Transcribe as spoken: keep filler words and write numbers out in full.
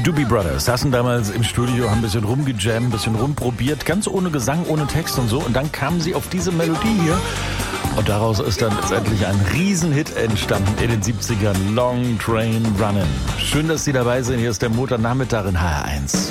Die Doobie Brothers saßen damals im Studio, haben ein bisschen rumgejammt, ein bisschen rumprobiert, ganz ohne Gesang, ohne Text und so. Und dann kamen sie auf diese Melodie hier. Und daraus ist dann letztendlich ein Riesenhit entstanden in den siebzigern. Long Train Runnin'. Schön, dass Sie dabei sind. Hier ist der Montag Nachmittag in H R eins.